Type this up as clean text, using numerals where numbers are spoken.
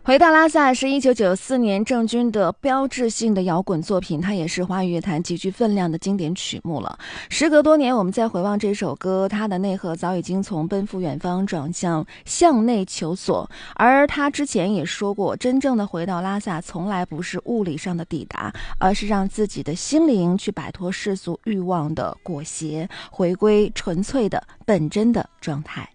回到拉萨是1994年郑钧的标志性的摇滚作品，它也是华语乐坛极具分量的经典曲目了。时隔多年，我们再回望这首歌，它的内核早已经从奔赴远方转向内求索。而他之前也说过，真正的回到拉萨从来不是物理上的抵达，而是让自己的心灵去摆脱世俗欲望的裹挟，回归纯粹的本真的状态。